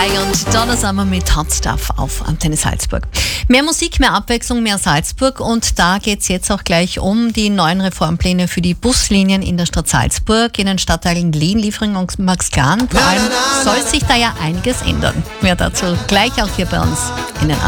Sky und Donna Summer mit Hot Stuff auf Antenne Salzburg. Mehr Musik, mehr Abwechslung, mehr Salzburg und da geht es jetzt auch gleich um die neuen Reformpläne für die Buslinien in der Stadt Salzburg, in den Stadtteilen Glien, Liefering und Maxglan. Vor allem soll sich da ja einiges ändern. Mehr dazu gleich auch hier bei uns in den